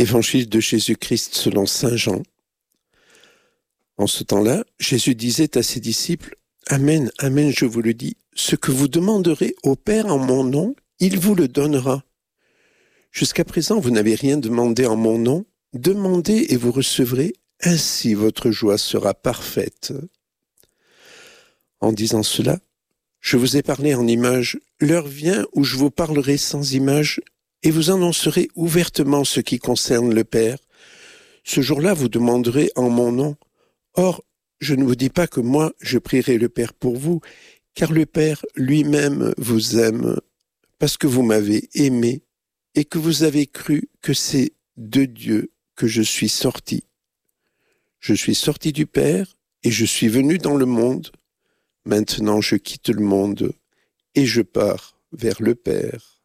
Évangile de Jésus-Christ selon saint Jean. En ce temps-là, Jésus disait à ses disciples, « Amen, amen, je vous le dis, ce que vous demanderez au Père en mon nom, il vous le donnera. Jusqu'à présent, vous n'avez rien demandé en mon nom, demandez et vous recevrez, ainsi votre joie sera parfaite. » En disant cela, je vous ai parlé en images, l'heure vient où je vous parlerai sans images, et vous annoncerez ouvertement ce qui concerne le Père. Ce jour-là, vous demanderez en mon nom. Or, je ne vous dis pas que moi, je prierai le Père pour vous, car le Père lui-même vous aime, parce que vous m'avez aimé, et que vous avez cru que c'est de Dieu que je suis sorti. Je suis sorti du Père, et je suis venu dans le monde. Maintenant, je quitte le monde, et je pars vers le Père.